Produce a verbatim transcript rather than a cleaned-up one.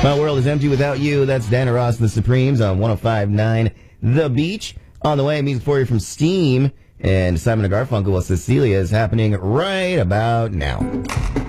My world is empty without you. That's Diana Ross and the Supremes on one oh five point nine The Beach. On the way, music for you from Steam and Simon and Garfunkel. Well, Cecilia is happening right about now.